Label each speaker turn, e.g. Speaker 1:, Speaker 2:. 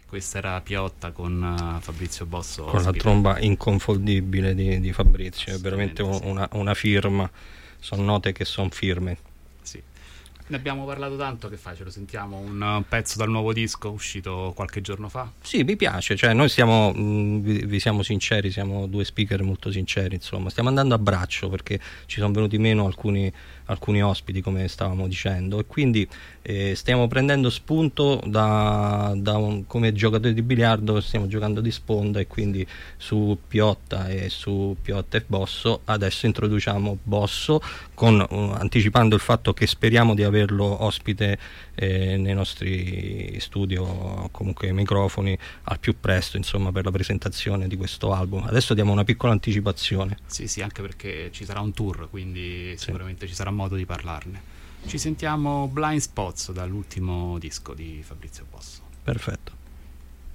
Speaker 1: Questa era Piotta con Fabrizio Bosso
Speaker 2: con la
Speaker 1: ospite.
Speaker 2: tromba inconfondibile di Fabrizio, è veramente una firma, sono note che sono firme.
Speaker 1: Sì. Ne abbiamo parlato tanto, che fai? Ce lo sentiamo un pezzo dal nuovo disco uscito qualche giorno fa?
Speaker 2: Sì, mi piace, cioè noi siamo, vi siamo sinceri, siamo due speaker molto sinceri, insomma, stiamo andando a braccio perché ci sono venuti meno alcuni ospiti, come stavamo dicendo, e quindi stiamo prendendo spunto come giocatori di biliardo, stiamo giocando di sponda, e quindi su Piotta e Bosso adesso introduciamo Bosso anticipando il fatto che speriamo di averlo ospite nei nostri studio, comunque microfoni, al più presto, insomma, per la presentazione di questo album. Adesso diamo una piccola anticipazione.
Speaker 1: Sì, anche perché ci sarà un tour, quindi sicuramente ci sarà modo di parlarne. Ci sentiamo Blind Spots dall'ultimo disco di Fabrizio Bosso.
Speaker 2: Perfetto.